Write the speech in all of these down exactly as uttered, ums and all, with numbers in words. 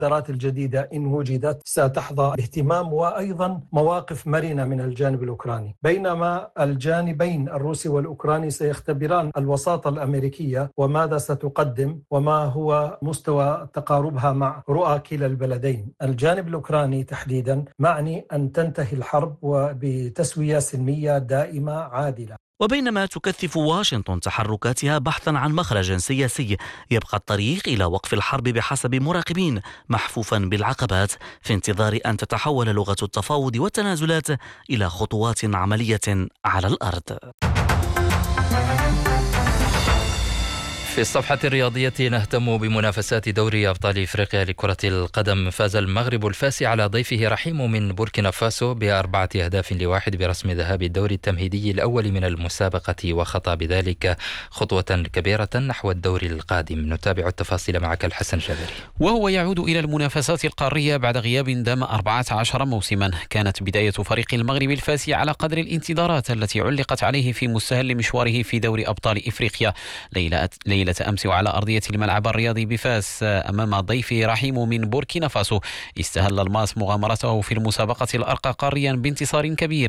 المبادرات الجديدة إن وجدت ستحظى باهتمام وأيضا مواقف مرنة من الجانب الأوكراني، بينما الجانبين الروسي والأوكراني سيختبران الوساطة الأمريكية وماذا ستقدم وما هو مستوى تقاربها مع رؤى كلا البلدين. الجانب الأوكراني تحديدا معني أن تنتهي الحرب وبتسوية سلمية دائمة عادلة. وبينما تكثف واشنطن تحركاتها بحثا عن مخرج سياسي، يبقى الطريق إلى وقف الحرب بحسب مراقبين محفوفا بالعقبات في انتظار أن تتحول لغة التفاوض والتنازلات إلى خطوات عملية على الأرض. في الصفحة الرياضية نهتم بمنافسات دوري أبطال إفريقيا لكرة القدم. فاز المغرب الفاسي على ضيفه رحيم من بوركينا فاسو بأربعة أهداف لواحد برسم ذهاب الدور التمهيدي الأول من المسابقة، وخطى بذلك خطوة كبيرة نحو الدور القادم. نتابع التفاصيل معك الحسن جابري. وهو يعود إلى المنافسات القارية بعد غياب دام أربعة عشر موسما. كانت بداية فريق المغرب الفاسي على قدر الانتظارات التي علقت عليه في مستهل مشواره في دوري أبطال إفريقيا ليلة ليلة أمس وعلى أرضية الملعب الرياضي بفاس أمام ضيفه رحيم من بوركينا فاسو. استهل الماس مغامرته في المسابقة الأرقى قاريا بانتصار كبير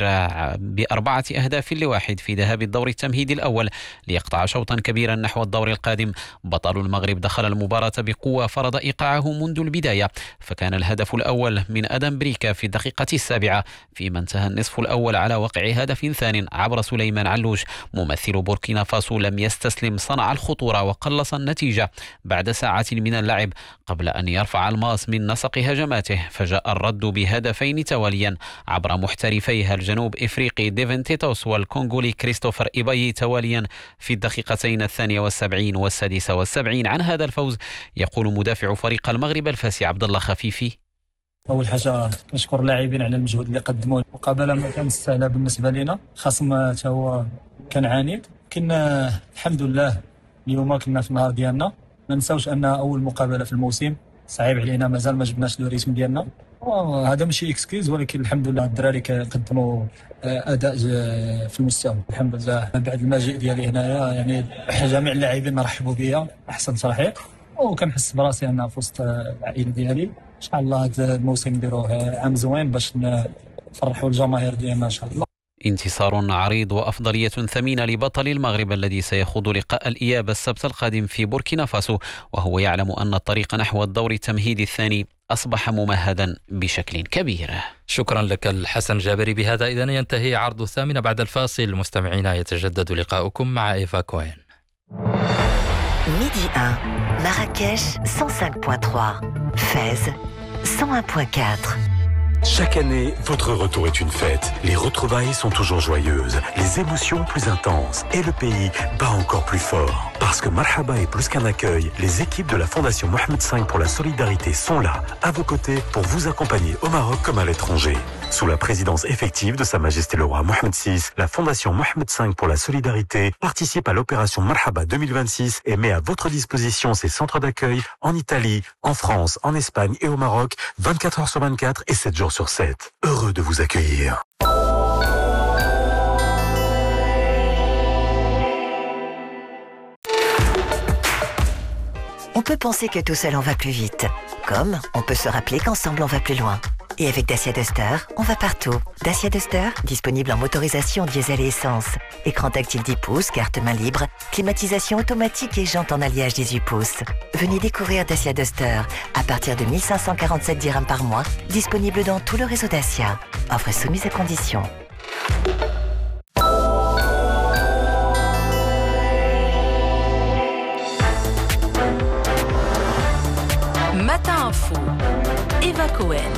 بأربعة أهداف لواحد في ذهاب الدور التمهيدي الأول ليقطع شوطا كبيرا نحو الدور القادم. بطل المغرب دخل المباراة بقوة فرض إيقاعه منذ البداية، فكان الهدف الأول من أدم بريكا في الدقيقة السابعة، فيما انتهى النصف الأول على وقع هدف ثان عبر سليمان علوش. ممثل بوركينا فاسو لم يستسلم، صنع الخطورة وقلص النتيجة بعد ساعة من اللعب قبل أن يرفع الماس من نسق هجماته، فجاء الرد بهدفين تواليا عبر محترفيها الجنوب إفريقي ديفن تيتوس والكونغولي كريستوفر إيبايي تواليا في الدقيقتين الثانية والسبعين والسادسة والسبعين. عن هذا الفوز يقول مدافع فريق المغرب الفاسي عبد الله خفيفي: أول حاجة نشكر اللاعبين على المجهود اللي قدموه، مقابلة ما كانت سهلة بالنسبة لنا، خصم هو كان عنيد، لكن الحمد لله اليوم كنا في النهار ديالنا. ما نساوش ان اول مقابله في الموسم صعيب علينا، مازال ما جبناش لو ريتم ديالنا، هذا ماشي اكسكيوز، ولكن الحمد لله الدراري قدموا اداء في المستوى الحمد لله. بعد المجيء ديالي هنايا يعني جميع اللاعبين رحبوا بيا احسن ترحيب، وكنحس براسي انا في وسط العائله ديالي. ان شاء الله هذا الموسم نديروه عام زوين باش نفرحوا الجماهير ديالنا ان شاء الله. انتصار عريض وأفضلية ثمينة لبطل المغرب الذي سيخوض لقاء الإياب السبت القادم في بوركينا فاسو، وهو يعلم أن الطريق نحو الدور التمهيدي الثاني أصبح ممهدا بشكل كبير. شكرا لك الحسن جابري. بهذا إذن ينتهي عرض الثامنة. بعد الفاصل مستمعينا يتجدد لقاؤكم مع إيفا كوين. ميدي واحد مراكش cent cinq point trois, Fès cent un point quatre. Chaque année, votre retour est une fête. Les retrouvailles sont toujours joyeuses, les émotions plus intenses et le pays bat encore plus fort. Parce que Marhaba est plus qu'un accueil, les équipes de la Fondation Mohamed cinq pour la solidarité sont là, à vos côtés, pour vous accompagner au Maroc comme à l'étranger. Sous la présidence effective de Sa Majesté le Roi Mohamed six, la Fondation Mohamed cinq pour la solidarité participe à l'opération Marhaba deux mille vingt-six et met à votre disposition ses centres d'accueil en Italie, en France, en Espagne et au Maroc, vingt-quatre heures sur vingt-quatre et sept jours sur sept. Heureux de vous accueillir. On peut penser que tout seul on va plus vite, comme on peut se rappeler qu'ensemble on va plus loin. Et avec Dacia Duster, on va partout. Dacia Duster, disponible en motorisation diesel et essence. Écran tactile dix pouces, carte main libre, climatisation automatique et jantes en alliage dix-huit pouces. Venez découvrir Dacia Duster à partir de mille cinq cent quarante-sept dirhams par mois, disponible dans tout le réseau Dacia. Offre soumise à conditions. Matin Info, Eva Cohen.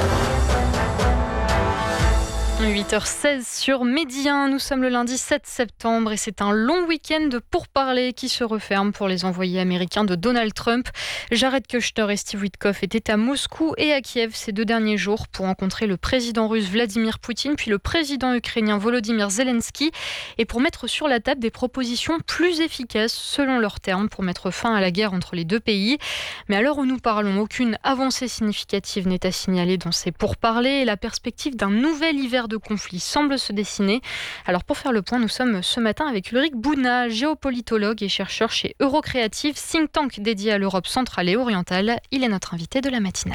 huit heures seize sur Midi un, nous sommes le lundi sept septembre et c'est un long week-end de pourparlers qui se referme pour les envoyés américains de Donald Trump. Jared Kushner et Steve Witkoff étaient à Moscou et à Kiev ces deux derniers jours pour rencontrer le président russe Vladimir Poutine puis le président ukrainien Volodymyr Zelensky et pour mettre sur la table des propositions plus efficaces selon leurs termes pour mettre fin à la guerre entre les deux pays. Mais à l'heure où nous parlons, aucune avancée significative n'est à signaler dans ces pourparlers et la perspective d'un nouvel hiver guerre de conflit semble se dessiner. Alors pour faire le point, nous sommes ce matin avec Ulrich Bouna, géopolitologue et chercheur chez Eurocreative, think tank dédié à l'Europe centrale et orientale. Il est notre invité de la matinale.